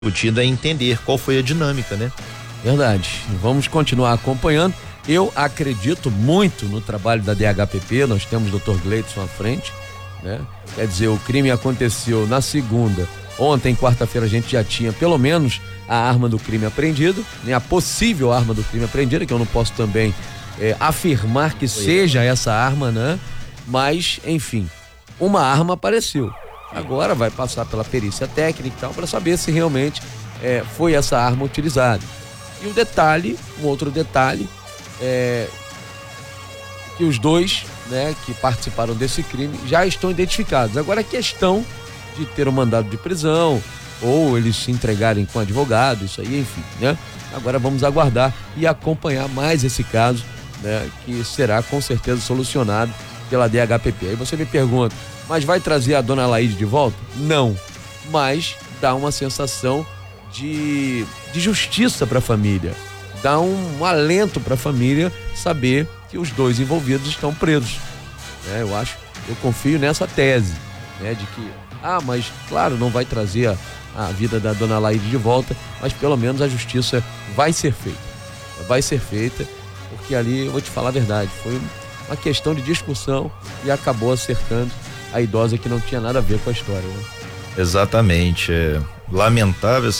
discutindo é entender qual foi a dinâmica, né? Verdade. Vamos continuar acompanhando. Eu acredito muito no trabalho da DHPP, nós temos o Dr. Gleidson à frente, né? Quer dizer, o crime aconteceu na segunda. Ontem, quarta-feira, a gente já tinha pelo menos a arma do crime apreendida, né? A possível arma do crime apreendida, que eu não posso também afirmar que seja essa arma, né? Mas, enfim, uma arma apareceu. Agora vai passar pela perícia técnica e tal, para saber se realmente foi essa arma utilizada. E um outro detalhe, que os dois, né, que participaram desse crime já estão identificados. Agora a questão de ter um mandado de prisão ou eles se entregarem com advogado, isso aí, enfim, né? Agora vamos aguardar e acompanhar mais esse caso, né, que será com certeza solucionado pela DHPP. Aí você me pergunta, mas vai trazer a dona Laíde de volta? Não, mas dá uma sensação de justiça para a família, dá um alento para a família saber que os dois envolvidos estão presos, né? Eu confio nessa tese, né, de que, mas claro, não vai trazer a vida da dona Laíde de volta, mas pelo menos a justiça vai ser feita, porque ali, eu vou te falar a verdade, foi uma questão de discussão e acabou acertando a idosa que não tinha nada a ver com a história, né? Exatamente, lamentável